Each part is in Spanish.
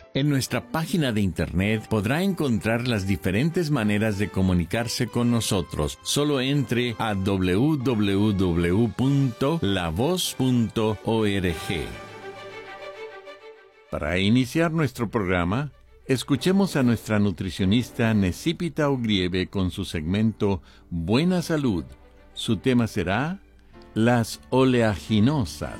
En nuestra página de internet podrá encontrar las diferentes maneras de comunicarse con nosotros. Solo entre a www.lavoz.org. Para iniciar nuestro programa, escuchemos a nuestra nutricionista Necipita Ogrieve con su segmento Buena Salud. Su tema será las oleaginosas.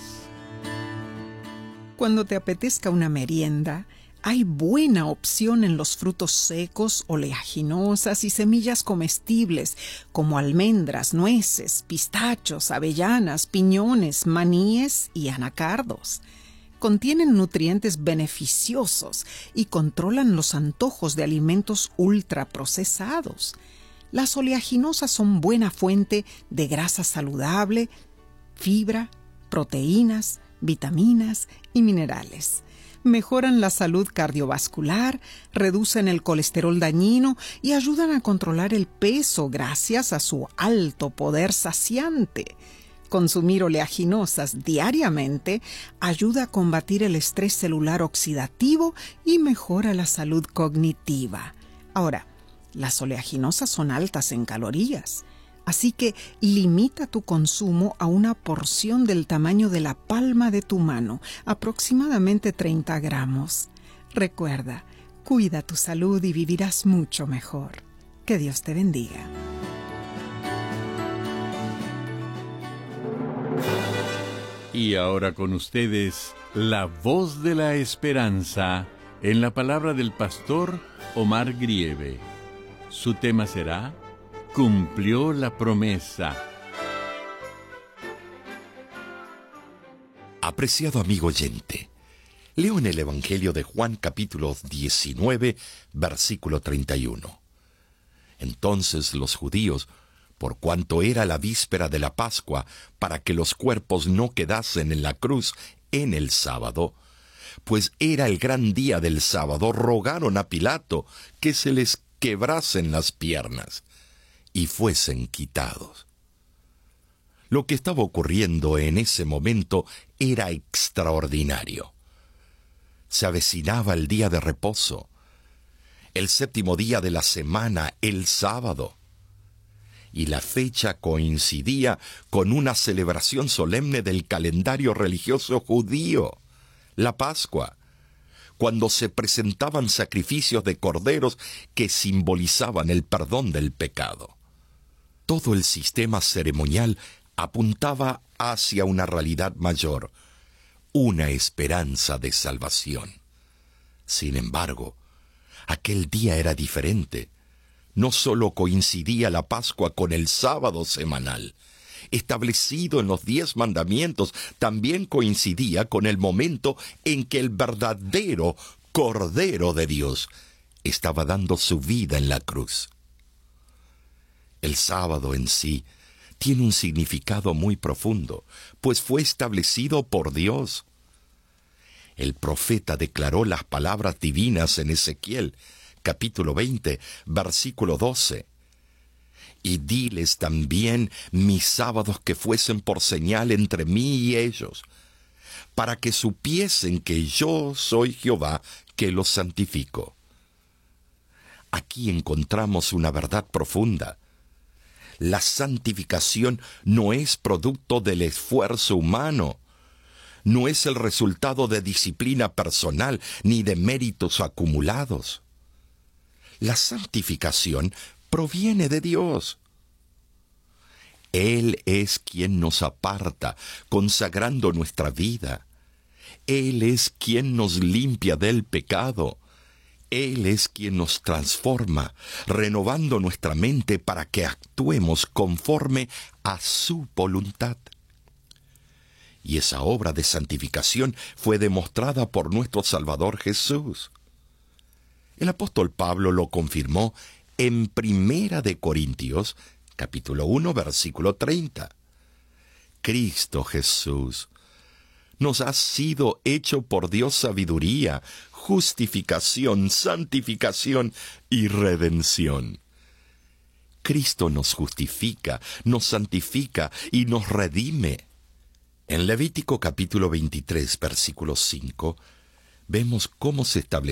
Cuando te apetezca una merienda, hay buena opción en los frutos secos, oleaginosas y semillas comestibles, como almendras, nueces, pistachos, avellanas, piñones, maníes y anacardos. Contienen nutrientes beneficiosos y controlan los antojos de alimentos ultraprocesados. Las oleaginosas son buena fuente de grasa saludable, fibra, proteínas, vitaminas y minerales. Mejoran la salud cardiovascular, reducen el colesterol dañino y ayudan a controlar el peso gracias a su alto poder saciante. Consumir oleaginosas diariamente ayuda a combatir el estrés celular oxidativo y mejora la salud cognitiva. Ahora, las oleaginosas son altas en calorías, así que limita tu consumo a una porción del tamaño de la palma de tu mano, aproximadamente 30 gramos. Recuerda, cuida tu salud y vivirás mucho mejor. Que Dios te bendiga. Y ahora con ustedes, la voz de la esperanza, en la palabra del pastor Omar Grieve. Su tema será Cumplió la promesa. Apreciado amigo oyente, leo en el Evangelio de Juan capítulo 19, versículo 31. Entonces los judíos, por cuanto era la víspera de la Pascua, para que los cuerpos no quedasen en la cruz en el sábado, pues era el gran día del sábado, rogaron a Pilato que se les quebrasen las piernas y fuesen quitados. Lo que estaba ocurriendo en ese momento era extraordinario. Se avecinaba el día de reposo, el séptimo día de la semana, el sábado, y la fecha coincidía con una celebración solemne del calendario religioso judío, la Pascua, cuando se presentaban sacrificios de corderos que simbolizaban el perdón del pecado. Todo el sistema ceremonial apuntaba hacia una realidad mayor, una esperanza de salvación. Sin embargo, aquel día era diferente. No solo coincidía la Pascua con el sábado semanal, establecido en los 10 mandamientos, también coincidía con el momento en que el verdadero Cordero de Dios estaba dando su vida en la cruz. El sábado en sí tiene un significado muy profundo, pues fue establecido por Dios. El profeta declaró las palabras divinas en Ezequiel, capítulo 20, versículo 12. Y diles también mis sábados que fuesen por señal entre mí y ellos, para que supiesen que yo soy Jehová, que los santifico. Aquí encontramos una verdad profunda. La santificación no es producto del esfuerzo humano, no es el resultado de disciplina personal ni de méritos acumulados. La santificación proviene de Dios. Él es quien nos aparta, consagrando nuestra vida. Él es quien nos limpia del pecado. Él es quien nos transforma, renovando nuestra mente para que actuemos conforme a su voluntad. Y esa obra de santificación fue demostrada por nuestro Salvador Jesús. El apóstol Pablo lo confirmó en 1 Corintios, capítulo 1, versículo 30. Cristo Jesús nos ha sido hecho por Dios sabiduría, justificación, santificación y redención. Cristo nos justifica, nos santifica y nos redime. En Levítico capítulo 23, versículo 5, vemos cómo se establece